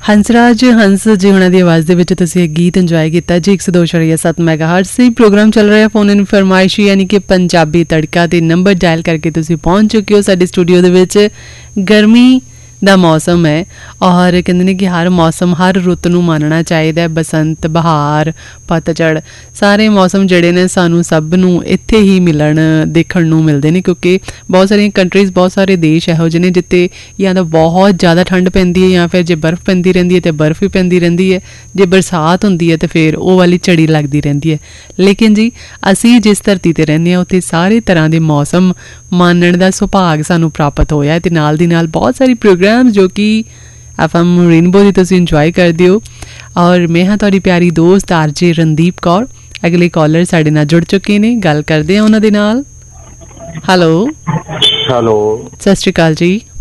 ਹੰਸਰਾਜ ਹੰਸ ਜੀ ਉਹਨਾਂ ਦੀ ਆਵਾਜ਼ ਦੇ ਵਿੱਚ ਤੁਸੀਂ ਇਹ ਗੀਤ ਇੰਜੋਏ ਕੀਤਾ ਜੀ 102.7 ਮੈਗਾਹਰਟਜ਼ ਸੀ। ਪ੍ਰੋਗਰਾਮ ਚੱਲ ਰਿਹਾ ਫੋਨ ਇਨ ਫਰਮਾਇਸ਼ੀ ਯਾਨੀ ਕਿ ਪੰਜਾਬੀ ਤੜਕਾ ਤੇ ਨੰਬਰ ਡਾਇਲ ਕਰਕੇ ਤੁਸੀਂ ਪਹੁੰਚ ਚੁੱਕੇ ਹੋ ਸਾਡੇ ਸਟੂਡੀਓ ਦੇ ਵਿੱਚ। ਗਰਮੀ ਦਾ ਮੌਸਮ ਹੈ ਔਰ ਕਹਿੰਦੇ ਨੇ ਕਿ ਹਰ ਮੌਸਮ ਹਰ ਰੁੱਤ ਨੂੰ ਮੰਨਣਾ ਚਾਹੀਦਾ। ਬਸੰਤ, ਬਹਾਰ, ਪਤਝੜ ਸਾਰੇ ਮੌਸਮ ਜਿਹੜੇ ਨੇ ਸਾਨੂੰ ਸਭ ਨੂੰ ਇੱਥੇ ਹੀ ਮਿਲਣ ਦੇਖਣ ਨੂੰ ਮਿਲਦੇ ਨੇ, ਕਿਉਂਕਿ ਬਹੁਤ ਸਾਰੀਆਂ ਕੰਟਰੀਜ਼ ਬਹੁਤ ਸਾਰੇ ਦੇਸ਼ ਇਹੋ ਜਿਹੇ ਨੇ ਜਿੱਥੇ ਜਾਂ ਤਾਂ ਬਹੁਤ ਜ਼ਿਆਦਾ ਠੰਡ ਪੈਂਦੀ ਹੈ ਜਾਂ ਫਿਰ ਜੇ ਬਰਫ਼ ਪੈਂਦੀ ਰਹਿੰਦੀ ਹੈ ਤਾਂ ਬਰਫ਼ ਵੀ ਪੈਂਦੀ ਰਹਿੰਦੀ ਹੈ, ਜੇ ਬਰਸਾਤ ਹੁੰਦੀ ਹੈ ਤਾਂ ਫਿਰ ਉਹ ਵਾਲੀ ਝੜੀ ਲੱਗਦੀ ਰਹਿੰਦੀ ਹੈ। ਲੇਕਿਨ ਜੀ ਅਸੀਂ ਜਿਸ ਧਰਤੀ 'ਤੇ ਰਹਿੰਦੇ ਹਾਂ ਉੱਥੇ ਸਾਰੇ ਤਰ੍ਹਾਂ ਦੇ ਮੌਸਮ ਮਾਣਨ ਦਾ ਸੁਭਾਗ ਸਾਨੂੰ ਪ੍ਰਾਪਤ ਹੋਇਆ ਅਤੇ ਨਾਲ ਦੀ ਨਾਲ ਬਹੁਤ ਸਾਰੀ ਪ੍ਰੋਗਰਾਮ ਜੋ ਕਿ FM ਰੇਨਬੋ ਦੀ ਤੁਸੀਂ ਇੰਜੋਏ ਕਰਦੇ ਹੋ। ਔਰ ਮੈਂ ਹਾਂ ਤੁਹਾਡੀ ਪਿਆਰੀ ਦੋਸਤ RJ ਰਣਦੀਪ ਕੌਰ। ਅਗਲੇ ਕਾਲਰ ਸਾਡੇ ਨਾਲ ਜੁੜ ਚੁੱਕੇ ਨੇ, ਗੱਲ ਕਰਦੇ ਹਾਂ ਉਹਨਾਂ ਦੇ ਨਾਲ। ਹੈਲੋ ਹੈਲੋ, ਸਤਿ ਸ਼੍ਰੀ ਅਕਾਲ ਜੀ।